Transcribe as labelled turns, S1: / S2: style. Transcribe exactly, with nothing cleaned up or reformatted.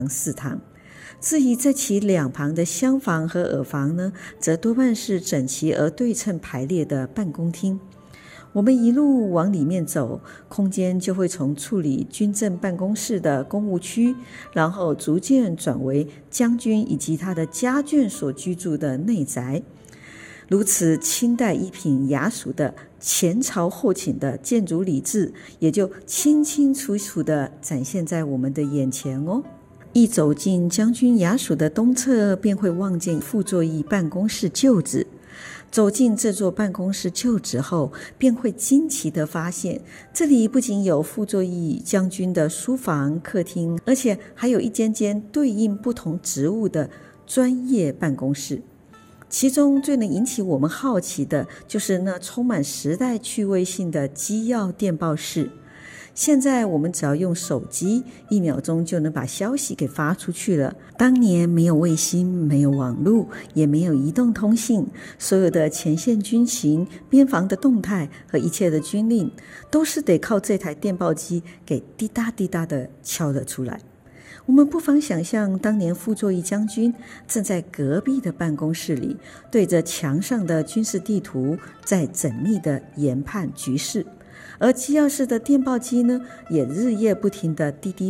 S1: 四堂。至于在其两旁的厢房和耳房呢，则多半是整齐而对称排列的办公厅。我们一路往里面走，空间就会从处理军政办公室的公务区，然后逐渐转为将军以及他的家眷所居住的内宅。如此清代一品雅俗的前朝后寝的建筑礼制，也就清清楚楚地展现在我们的眼前哦。一走进将军衙署的东侧，便会望见傅作义办公室旧址。走进这座办公室旧址后，便会惊奇地发现，这里不仅有傅作义将军的书房、客厅，而且还有一间间对应不同职务的专业办公室。其中最能引起我们好奇的，就是那充满时代趣味性的机要电报室。现在我们只要用手机，一秒钟就能把消息给发出去了。当年没有卫星，没有网络，也没有移动通信，所有的前线军情、边防的动态和一切的军令，都是得靠这台电报机给滴答滴答的敲了出来。我们不妨想象，当年傅作义将军正在隔壁的办公室里，对着墙上的军事地图，在缜密的研判局势。而机要室的电报机呢，也日夜不停地滴滴